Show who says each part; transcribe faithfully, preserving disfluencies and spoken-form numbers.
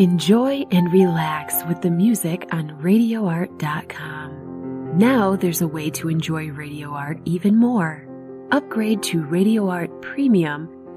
Speaker 1: Enjoy and relax with the music on radio art dot com. Now there's a way to enjoy Radio Art even more. Upgrade to Radio Art Premium